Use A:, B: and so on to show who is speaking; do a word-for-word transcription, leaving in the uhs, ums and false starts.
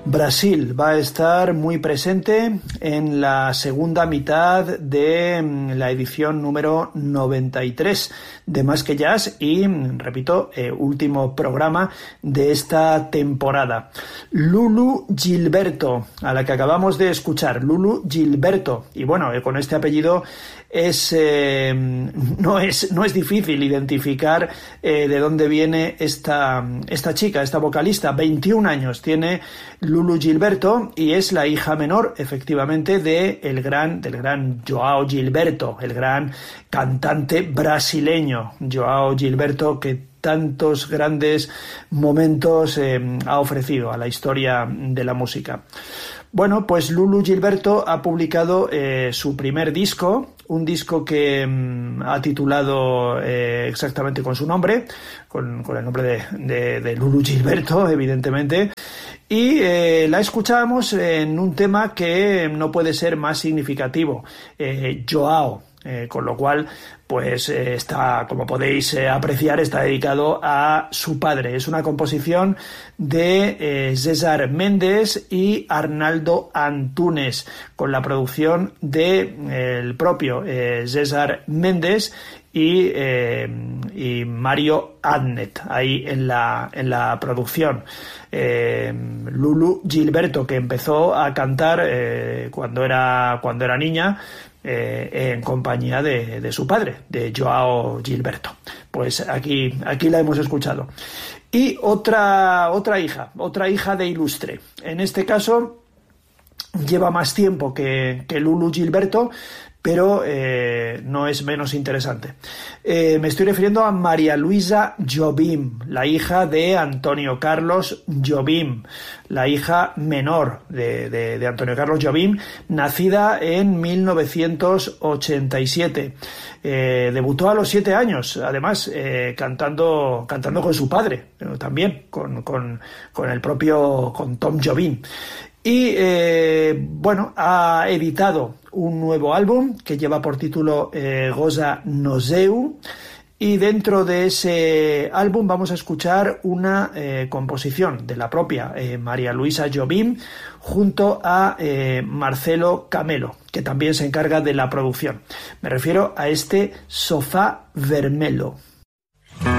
A: Brasil va a estar muy presente en la segunda mitad de la edición número noventa y tres de Más que Jazz y, repito, eh, último programa de esta temporada. Lulu Gilberto, a la que acabamos de escuchar, Lulu Gilberto, y bueno, eh, con este apellido es eh, no es no es difícil identificar eh, de dónde viene esta esta chica, esta vocalista. veintiún años tiene Lulu Gilberto y es la hija menor, efectivamente, de el gran del gran Joao Gilberto, el gran cantante brasileño Joao Gilberto, que tantos grandes momentos eh, ha ofrecido a la historia de la música. Bueno, pues Lulu Gilberto ha publicado eh, su primer disco, un disco que mm, ha titulado eh, exactamente con su nombre, con, con el nombre de, de, de Lulu Gilberto, evidentemente, y eh, la escuchamos en un tema que no puede ser más significativo, eh, Joao. Eh, con lo cual, pues eh, está, como podéis eh, apreciar, está dedicado a su padre. Es una composición de eh, César Méndez y Arnaldo Antunes, con la producción de eh, el propio eh, César Méndez y, eh, y Mario Adnet ahí en la en la producción. eh, Lulu Gilberto, que empezó a cantar eh, cuando era cuando era niña, Eh, en compañía de, de su padre, de Joao Gilberto. Pues aquí, aquí la hemos escuchado. Y otra, otra hija, otra hija de ilustre. En este caso lleva más tiempo que, que Lulu Gilberto, pero eh, no es menos interesante. Eh, me estoy refiriendo a María Luisa Jobim, la hija de Antonio Carlos Jobim, la hija menor de, de, de Antonio Carlos Jobim, nacida en mil novecientos ochenta y siete. Eh, debutó a los siete años, además, eh, cantando, cantando con su padre, eh, también, con, con, con el propio, con Tom Jobim. Y, eh, bueno, ha editado un nuevo álbum que lleva por título eh, Goza Nozeu, y dentro de ese álbum vamos a escuchar una eh, composición de la propia eh, María Luisa Jobim junto a eh, Marcelo Camelo, que también se encarga de la producción. Me refiero a este Sofá Vermelo.